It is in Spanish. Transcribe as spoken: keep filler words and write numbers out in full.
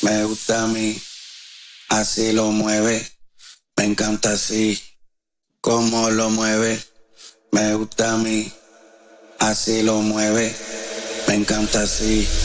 Me gusta a mí, así lo mueve. Me encanta así, como lo mueve. Me gusta a mí, así lo mueve. Me encanta así.